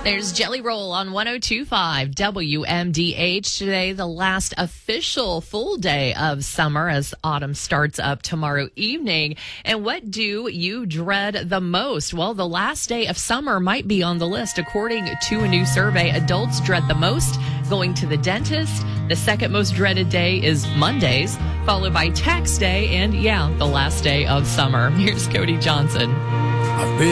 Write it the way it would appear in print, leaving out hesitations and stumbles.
There's Jelly Roll on 102.5 WMDH. Today, the last official full day of summer as autumn starts up tomorrow evening. And what do you dread the most? Well, the last day of summer might be on the list. According to a new survey, adults dread the most going to the dentist. The second most dreaded day is Mondays, followed by tax day and, the last day of summer. Here's Cody Johnson.